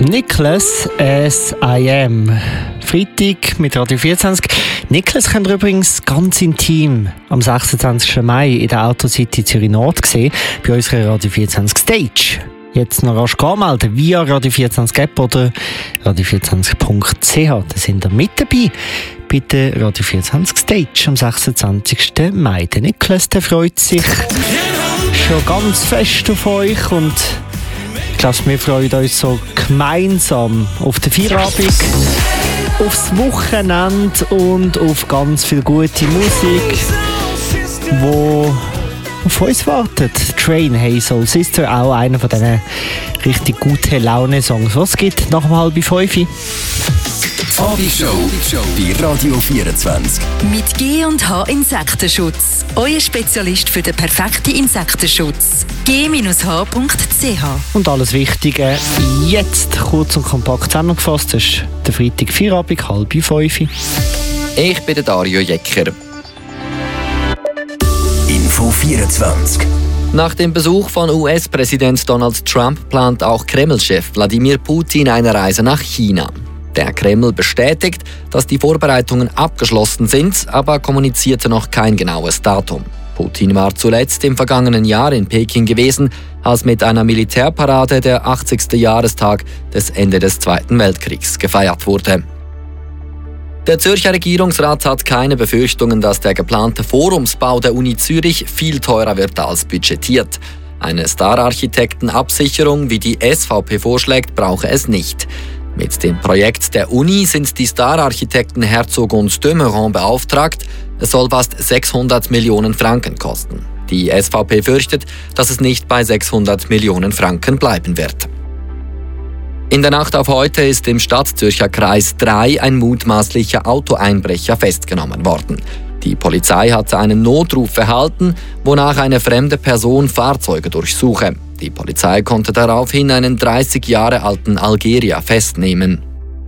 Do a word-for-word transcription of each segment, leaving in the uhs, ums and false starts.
Nicholas as I Am. Freitag mit Radio vierundzwanzig. Nicholas könnt ihr übrigens ganz intim am sechsundzwanzigsten Mai in der Auto City Zürich Nord sehen, bei unserer Radio vierundzwanzig Stage. Jetzt noch rasch anmelden via Radio vierundzwanzig App oder radio vierundzwanzig punkt c h. Da sind ihr mit dabei bei der Radio vierundzwanzig Stage am sechsundzwanzigsten Mai. Der Nicholas, der freut sich schon ganz fest auf euch und ich glaube, wir freuen uns so gemeinsam auf den Feierabend, aufs Wochenende und auf ganz viel gute Musik, wo auf uns wartet. Train, Hey Soul Sister, auch einer von diesen richtig guten Laune-Songs. Was gibt nach um halb fünf? Abendshow bei Radio vierundzwanzig. Mit G und H Insektenschutz. Euer Spezialist für den perfekten Insektenschutz. G H punkt c h. Und alles Wichtige jetzt kurz und kompakt zusammengefasst. Das ist der Freitag Feierabend, halb fünf. Ich bin der Dario Jecker. Info vierundzwanzig. Nach dem Besuch von U S-Präsident Donald Trump plant auch Kreml-Chef Wladimir Putin eine Reise nach China. Der Kreml bestätigt, dass die Vorbereitungen abgeschlossen sind, aber kommunizierte noch kein genaues Datum. Putin war zuletzt im vergangenen Jahr in Peking gewesen, als mit einer Militärparade der achtzigste Jahrestag des Ende des Zweiten Weltkriegs gefeiert wurde. Der Zürcher Regierungsrat hat keine Befürchtungen, dass der geplante Forumsbau der Uni Zürich viel teurer wird als budgetiert. Eine Star-Architekten-Absicherung, wie die S V P vorschlägt, brauche es nicht. Mit dem Projekt der Uni sind die Star-Architekten Herzog und de Meuron beauftragt. Es soll fast sechshundert Millionen Franken kosten. Die S V P fürchtet, dass es nicht bei sechshundert Millionen Franken bleiben wird. In der Nacht auf heute ist im Stadtzürcher Kreis drei ein mutmaßlicher Autoeinbrecher festgenommen worden. Die Polizei hatte einen Notruf erhalten, wonach eine fremde Person Fahrzeuge durchsuche. Die Polizei konnte daraufhin einen dreißig Jahre alten Algerier festnehmen.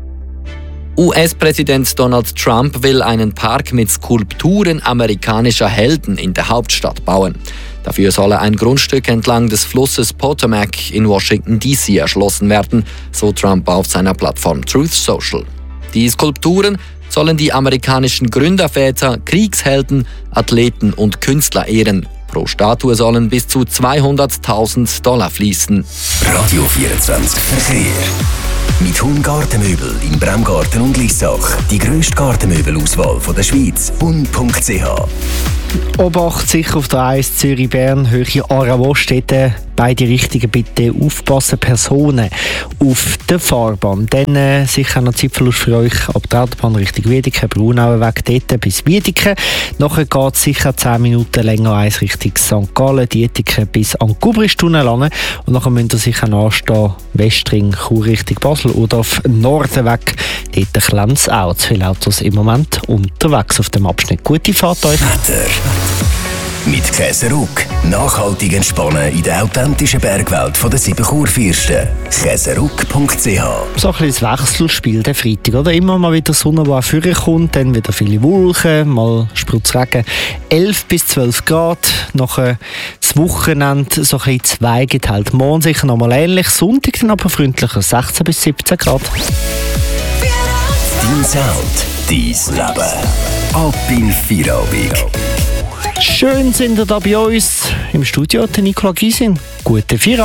U S-Präsident Donald Trump will einen Park mit Skulpturen amerikanischer Helden in der Hauptstadt bauen. Dafür solle ein Grundstück entlang des Flusses Potomac in Washington D C erschlossen werden, so Trump auf seiner Plattform Truth Social. Die Skulpturen sollen die amerikanischen Gründerväter, Kriegshelden, Athleten und Künstler ehren. Pro Statue sollen bis zu zweihunderttausend Dollar fließen. Radio vierundzwanzig Verkehr. Mit Hun Gartenmöbel in Bremgarten und Lissach. Die grösste Gartenmöbelauswahl der Schweiz. hun punkt c h. Obacht sicher auf der eins Zürich-Bern, Höhe Aarau-Wostetten. Beide Richtungen bitte aufpassen, Personen auf der Fahrbahn. Dann äh, sicher noch Zeitverlust für euch ab der Autobahn Richtung Wiedeke, Braunauenweg dort bis Wiedeke. Nachher geht es sicher zehn Minuten länger eins Richtung Sankt Gallen, Dietike bis an den Gubristunnel an. Und nachher müsst ihr sicher nachstehen, Westring, Chur Richtung Basel oder auf Norden weg. Dort klemmt es auch. Zu viele Autos im Moment unterwegs auf dem Abschnitt. Gute Fahrt euch. Wetter. Mit Käseruck. Nachhaltig entspannen in der authentischen Bergwelt der sieben Kurfürsten. käseruck punkt c h. So ein bisschen das Wechselspiel der Freitag, oder? Immer mal wieder Sonne, die auch vorkommt, dann wieder viele Wolken, mal Spritzregen. elf bis zwölf Grad, nachher das Wochenende so ein bisschen zwei geteilt. Morgen sicher noch mal ähnlich, Sonntag dann aber freundlicher, sechzehn bis siebzehn Grad. Dein Sound, dein Leben. Ab in Feierabend. Schön sind ihr da bei uns im Studio, der Nicola Gysin. Gute Feierabend.